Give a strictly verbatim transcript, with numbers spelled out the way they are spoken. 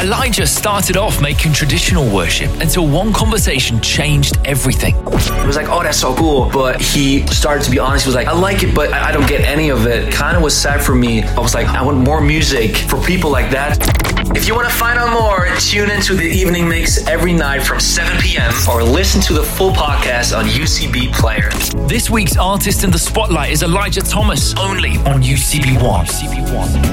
Elijah started off making traditional worship until one conversation changed everything. It was like, oh, that's so cool. But he started to be honest. He was like, I like it, but I don't get any of it. Kind of was sad for me. I was like, I want more music for people like that. If you want to find out more, tune into the Evening Mix every night from seven p.m. or listen to the full podcast on U C B Player. This week's artist in the spotlight is Elijah Thomas, only on U C B one.